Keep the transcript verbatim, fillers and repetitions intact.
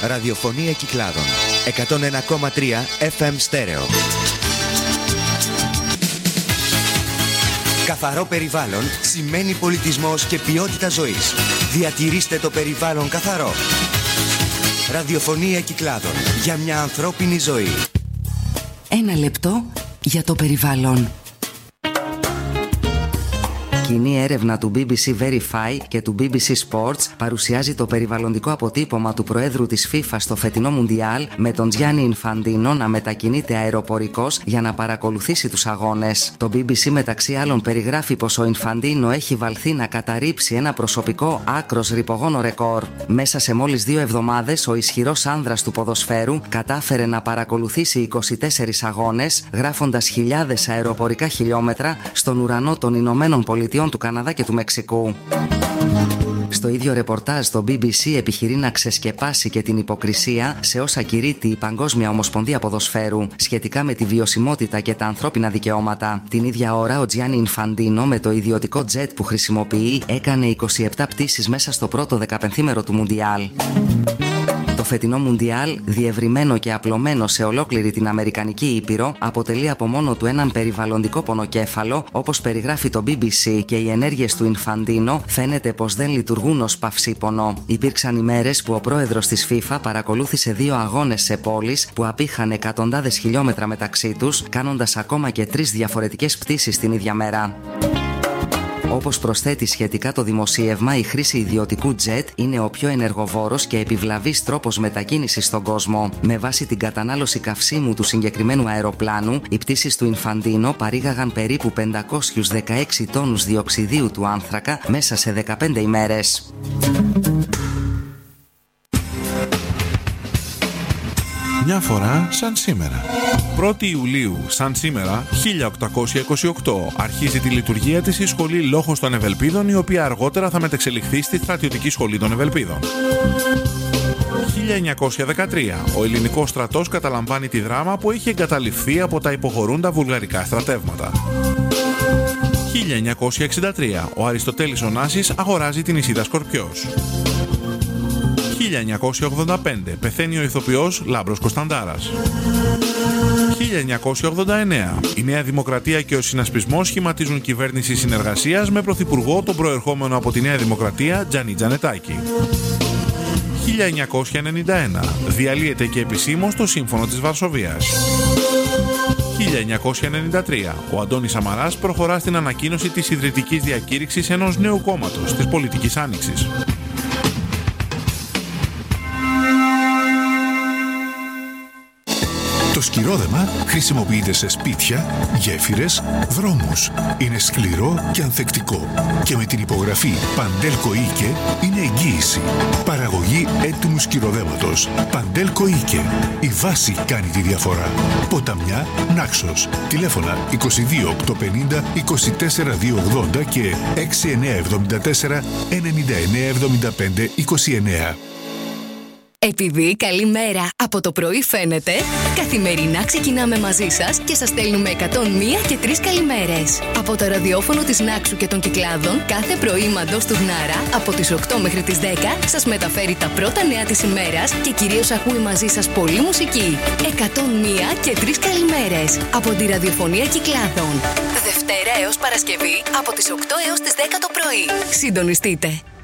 Ραδιοφωνία Κυκλάδων. εκατόν ένα κόμμα τρία εφ εμ στέρεο. Καθαρό περιβάλλον σημαίνει πολιτισμός και ποιότητα ζωής. Διατηρήστε το περιβάλλον καθαρό. Ραδιοφωνία Κυκλάδων. Για μια ανθρώπινη ζωή. Ένα λεπτό για το περιβάλλον. Κοινή έρευνα του μπι μπι σι Verify και του μπι μπι σι Sports παρουσιάζει το περιβαλλοντικό αποτύπωμα του Προέδρου της FIFA στο φετινό Μουντιάλ, με τον Τζιάννι Ινφαντίνο να μετακινείται αεροπορικός για να παρακολουθήσει τους αγώνες. Το μπι μπι σι μεταξύ άλλων περιγράφει πως ο Ινφαντίνο έχει βαλθεί να καταρρύψει ένα προσωπικό άκρος ρυπογόνο ρεκόρ. Μέσα σε μόλις δύο εβδομάδες ο ισχυρός άνδρας του ποδοσφαίρου κατάφερε να παρακολουθήσει είκοσι τέσσερις αγώνες, γράφοντας χιλιάδες αεροπορικά χιλιόμετρα στον ουρανό των Ηνωμένων Πολιτειών, του Καναδά και του Μεξικού. Στο ίδιο ρεπορτάζ, το μπι μπι σι επιχειρεί να ξεσκεπάσει και την υποκρισία σε όσα κηρύττει η Παγκόσμια Ομοσπονδία Ποδοσφαίρου σχετικά με τη βιωσιμότητα και τα ανθρώπινα δικαιώματα. Την ίδια ώρα, ο Τζιάννι Ινφαντίνο, με το ιδιωτικό τζετ που χρησιμοποιεί, έκανε είκοσι επτά πτήσεις μέσα στο πρώτο δεκαπενθήμερο του Μουντιάλ. Το φετινό Μουντιάλ, διευρυμένο και απλωμένο σε ολόκληρη την Αμερικανική Ήπειρο, αποτελεί από μόνο του έναν περιβαλλοντικό πονοκέφαλο, όπως περιγράφει το μπι μπι σι, και οι ενέργειες του Ινφαντίνο φαίνεται πως δεν λειτουργούν ως παυσίπονο. Υπήρξαν ημέρες που ο πρόεδρος της FIFA παρακολούθησε δύο αγώνες σε πόλεις που απήχαν εκατοντάδες χιλιόμετρα μεταξύ τους, κάνοντας ακόμα και τρεις διαφορετικές πτήσεις την ίδια μέρα. Όπως προσθέτει σχετικά το δημοσίευμα, η χρήση ιδιωτικού τζετ είναι ο πιο ενεργοβόρος και επιβλαβής τρόπος μετακίνησης στον κόσμο. Με βάση την κατανάλωση καυσίμου του συγκεκριμένου αεροπλάνου, οι πτήσεις του Ινφαντίνο παρήγαγαν περίπου πεντακόσιους δεκαέξι τόνους διοξιδίου του άνθρακα μέσα σε δεκαπέντε ημέρες. Μια φορά σαν σήμερα. πρώτη Ιουλίου, σαν σήμερα, χίλια οκτακόσια είκοσι οκτώ, αρχίζει τη λειτουργία της η σχολή Λόχος των Ευελπίδων, η οποία αργότερα θα μετεξελιχθεί στη στρατιωτική σχολή των Ευελπίδων. χίλια εννιακόσια δεκατρία, ο ελληνικός στρατός καταλαμβάνει τη Δράμα που έχει εγκαταλειφθεί από τα υποχωρούντα βουλγαρικά στρατεύματα. χίλια εννιακόσια εξήντα τρία, ο Αριστοτέλης Ωνάσης αγοράζει την Ισίδα Σκορπιός. χίλια εννιακόσια ογδόντα πέντε, πεθαίνει ο ηθοποιός Λάμπρος Κωνσταντάρας. χίλια εννιακόσια ογδόντα εννέα, η Νέα Δημοκρατία και ο Συνασπισμός σχηματίζουν κυβέρνηση συνεργασίας με πρωθυπουργό τον προερχόμενο από τη Νέα Δημοκρατία Τζανί Τζανετάκη. χίλια εννιακόσια ενενήντα ένα, διαλύεται και επισήμως το Σύμφωνο της Βαρσοβίας. χίλια εννιακόσια ενενήντα τρία, ο Αντώνης Σαμαράς προχωρά στην ανακοίνωση της ιδρυτικής διακήρυξης ενός νέου κόμματος, της Πολιτικής Άνοιξης. Το σκυρόδεμα χρησιμοποιείται σε σπίτια, γέφυρες, δρόμους. Είναι σκληρό και ανθεκτικό. Και με την υπογραφή Παντέλκο Ίκε είναι εγγύηση. Παραγωγή έτοιμου σκυροδέματος. Παντέλκο Ίκε. Η βάση κάνει τη διαφορά. Ποταμιά, Νάξος. Τηλέφωνα είκοσι δύο οκτακόσια πενήντα είκοσι τέσσερα διακόσια ογδόντα και έξι εννιά εβδομήντα τέσσερα ενενήντα εννιά εβδομήντα πέντε είκοσι εννέα. Επειδή καλή μέρα από το πρωί φαίνεται, καθημερινά ξεκινάμε μαζί σας και σας στέλνουμε εκατόν μία και τρεις καλημέρες. Από το ραδιόφωνο της Νάξου και των Κυκλάδων, κάθε πρωί Μαντός του Γνάρα, από τις οκτώ μέχρι τις δέκα, σας μεταφέρει τα πρώτα νέα της ημέρας και κυρίως ακούει μαζί σας πολλή μουσική. εκατόν μία και τρεις καλημέρες από τη ραδιοφωνία Κυκλάδων. Δευτέρα έως Παρασκευή, από τις οκτώ έως τις δέκα το πρωί. Συντονιστείτε.